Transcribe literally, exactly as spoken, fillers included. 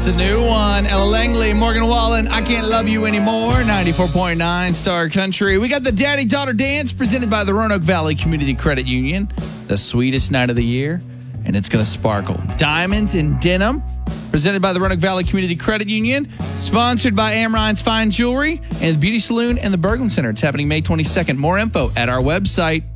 the new one. Ella Langley, Morgan Wallen, I Can't Love You Anymore, ninety-four point nine Star Country. We got the Daddy-Daughter Dance presented by the Roanoke Valley Community Credit Union. The sweetest night of the year, and it's going to sparkle. Diamonds in Denim, presented by the Roanoke Valley Community Credit Union. Sponsored by Amrine's Fine Jewelry and the Beauty Saloon and the Berglund Center. It's happening May twenty-second. More info at our website.